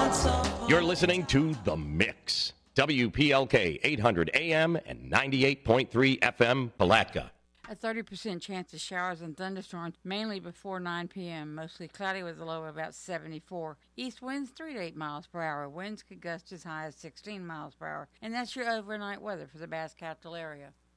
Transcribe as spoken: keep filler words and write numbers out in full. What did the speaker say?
You're listening to The Mix. W P L K eight hundred A M and ninety-eight point three F M, Palatka. A thirty percent chance of showers and thunderstorms, mainly before nine p.m. Mostly cloudy with a low of about seventy-four. East winds three to eight miles per hour. Winds could gust as high as sixteen miles per hour. And that's your overnight weather for the Bass Capital area.